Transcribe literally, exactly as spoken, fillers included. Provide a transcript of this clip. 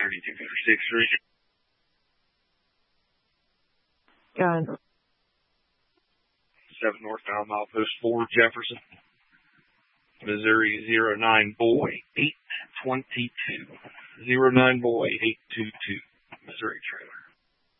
thirty-two fifty-six three. Gun. seven northbound milepost four Jefferson. Missouri zero nine boy eight two two. zero nine boy eight two two.